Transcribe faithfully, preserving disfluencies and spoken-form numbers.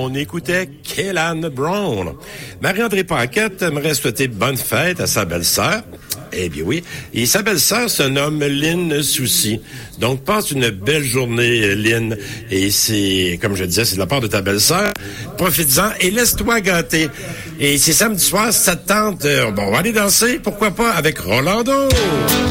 on écoutait Kélan Brown. Marie-André Paquette aimerait souhaiter bonne fête à sa belle-sœur. Eh bien oui. Et sa belle-sœur se nomme Lynn Soucy. Donc, passe une belle journée, Lynn. Et c'est, comme je disais, c'est de la part de ta belle-sœur. Profites-en et laisse-toi gâter. Et c'est samedi soir, ça te tente. Euh, bon, on va aller danser, pourquoi pas, avec Rolando.